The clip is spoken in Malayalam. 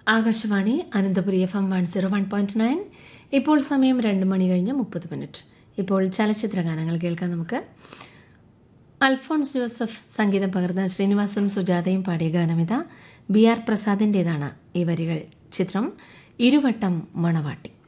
ആകാശവാണി അനന്തപുരി FM 101.9. ഇപ്പോൾ സമയം 2 മണി കഴിഞ്ഞ് 30 മിനിറ്റ്. ഇപ്പോൾ ചലച്ചിത്ര ഗാനങ്ങൾ കേൾക്കാം. നമുക്ക് അൽഫോൺസ് ജോസഫ് സംഗീതം പകർന്ന ശ്രീനിവാസും സുജാതയും പാടിയ ഗാനമിത BR പ്രസാദിൻ്റേതാണ് ഈ വരികൾ. ചിത്രം ഇരുവട്ടം മണവാട്ടി.